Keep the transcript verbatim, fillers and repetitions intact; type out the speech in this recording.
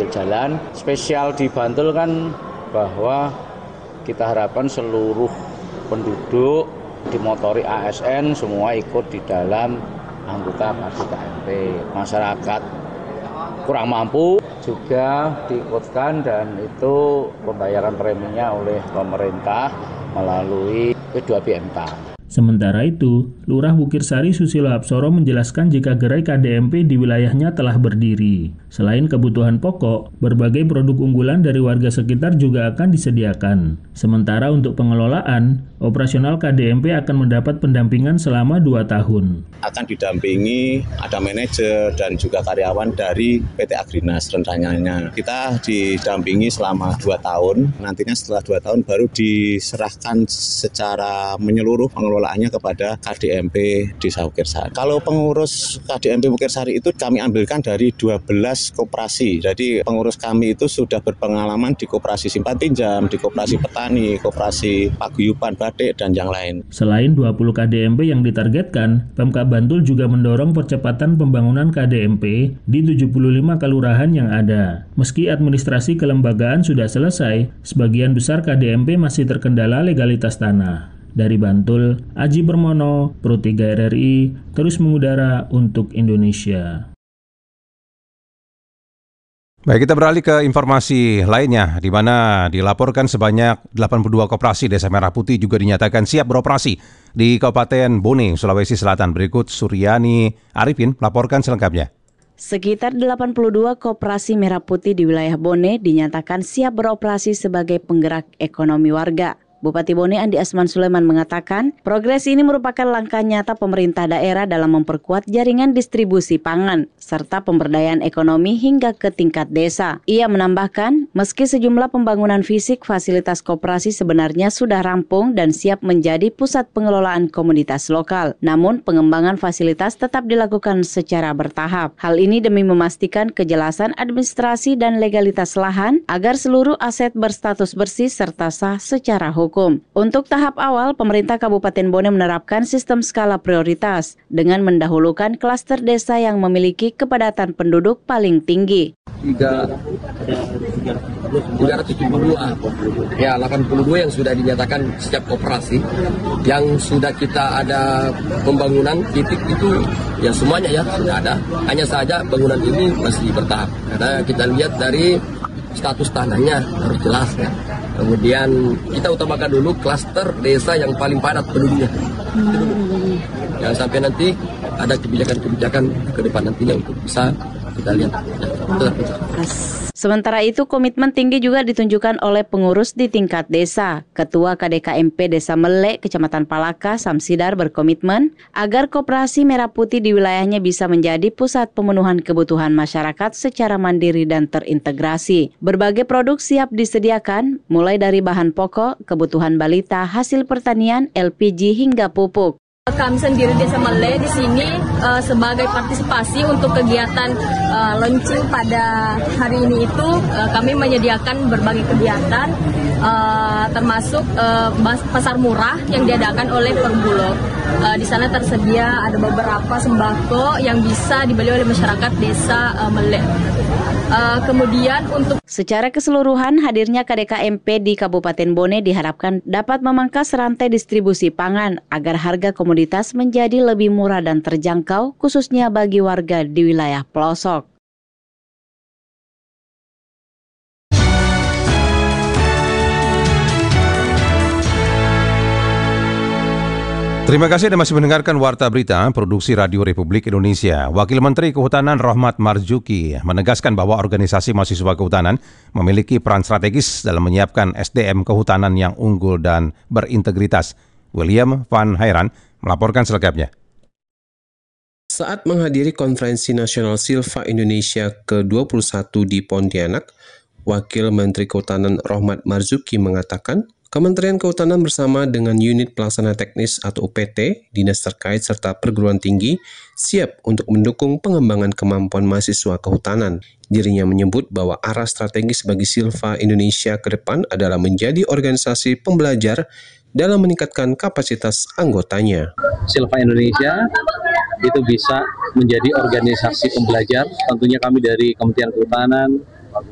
pinggir jalan. Spesial di Bantul kan bahwa kita harapkan seluruh penduduk dimotori A S N semua ikut di dalam anggota K D M P. Masyarakat kurang mampu juga diikutkan dan itu pembayaran preminya oleh pemerintah melalui P dua B M K. Sementara itu, Lurah Bukirsari Susilo Apsoro menjelaskan jika gerai K D M P di wilayahnya telah berdiri. Selain kebutuhan pokok, berbagai produk unggulan dari warga sekitar juga akan disediakan. Sementara untuk pengelolaan, operasional K D M P akan mendapat pendampingan selama dua tahun. Akan didampingi ada manajer dan juga karyawan dari P T Agrinas rencananya. Kita didampingi selama dua tahun, nantinya setelah dua tahun baru diserahkan secara menyeluruh pengelolaannya kepada K D M P Desa Bukirsari. Kalau pengurus K D M P Bukirsari itu kami ambilkan dari dua belas koperasi. Jadi pengurus kami itu sudah berpengalaman di koperasi simpan pinjam, di koperasi petani, koperasi paguyuban batik, dan yang lain. Selain dua puluh K D M P yang ditargetkan, Pemkab Bantul juga mendorong percepatan pembangunan K D M P di tujuh puluh lima kelurahan yang ada. Meski administrasi kelembagaan sudah selesai, sebagian besar K D M P masih terkendala legalitas tanah. Dari Bantul, Aji Permono, Pro tiga R R I, terus mengudara untuk Indonesia. Baik, kita beralih ke informasi lainnya, di mana dilaporkan sebanyak delapan puluh dua koperasi Desa Merah Putih juga dinyatakan siap beroperasi di Kabupaten Bone, Sulawesi Selatan. Berikut Suryani Arifin melaporkan selengkapnya. Sekitar delapan puluh dua koperasi Merah Putih di wilayah Bone dinyatakan siap beroperasi sebagai penggerak ekonomi warga. Bupati Bone Andi Asman Sulaiman mengatakan, progres ini merupakan langkah nyata pemerintah daerah dalam memperkuat jaringan distribusi pangan, serta pemberdayaan ekonomi hingga ke tingkat desa. Ia menambahkan, meski sejumlah pembangunan fisik fasilitas koperasi sebenarnya sudah rampung dan siap menjadi pusat pengelolaan komoditas lokal, namun pengembangan fasilitas tetap dilakukan secara bertahap. Hal ini demi memastikan kejelasan administrasi dan legalitas lahan agar seluruh aset berstatus bersih serta sah secara hukum. Untuk tahap awal, pemerintah Kabupaten Bone menerapkan sistem skala prioritas dengan mendahulukan klaster desa yang memiliki kepadatan penduduk paling tinggi. tiga ratus tujuh puluh dua, ya delapan puluh dua yang sudah dinyatakan siap operasi, yang sudah kita ada pembangunan titik itu, ya semuanya ya sudah ada. Hanya saja bangunan ini masih bertahap, karena kita lihat dari status tanahnya harus jelas ya. Kemudian kita utamakan dulu klaster desa yang paling padat penduduknya. Jangan sampai nanti ada kebijakan-kebijakan ke depan nantinya untuk bisa kita lihat. Sementara itu, komitmen tinggi juga ditunjukkan oleh pengurus di tingkat desa. Ketua K D K M P Desa Mele, Kecamatan Palaka, Samsidar berkomitmen agar koperasi Merah Putih di wilayahnya bisa menjadi pusat pemenuhan kebutuhan masyarakat secara mandiri dan terintegrasi. Berbagai produk siap disediakan, mulai dari bahan pokok, kebutuhan balita, hasil pertanian, L P G hingga pupuk. Kami sendiri Desa Mele di sini uh, sebagai partisipasi untuk kegiatan uh, launching pada hari ini itu uh, kami menyediakan berbagai kegiatan uh, termasuk uh, pasar murah yang diadakan oleh Perumbulok. Uh, di sana tersedia ada beberapa sembako yang bisa dibeli oleh masyarakat Desa uh, Mele. Uh, kemudian untuk secara keseluruhan hadirnya K D K M P di Kabupaten Bone diharapkan dapat memangkas rantai distribusi pangan agar harga komoditas menjadi lebih murah dan terjangkau khususnya bagi warga di wilayah pelosok. Terima kasih Anda masih mendengarkan Warta Berita Produksi Radio Republik Indonesia. Wakil Menteri Kehutanan Rohmat Marzuki menegaskan bahwa organisasi mahasiswa kehutanan memiliki peran strategis dalam menyiapkan S D M kehutanan yang unggul dan berintegritas. William Van Hairan melaporkan selengkapnya. Saat menghadiri Konferensi Nasional Silva Indonesia ke dua puluh satu di Pontianak, Wakil Menteri Kehutanan Rohmat Marzuki mengatakan, Kementerian Kehutanan bersama dengan Unit Pelaksana Teknis atau U P T, dinas terkait serta perguruan tinggi siap untuk mendukung pengembangan kemampuan mahasiswa kehutanan. Dirinya menyebut bahwa arah strategis bagi Silva Indonesia ke depan adalah menjadi organisasi pembelajar dalam meningkatkan kapasitas anggotanya. Silva Indonesia itu bisa menjadi organisasi pembelajar. Tentunya kami dari Kementerian Kehutanan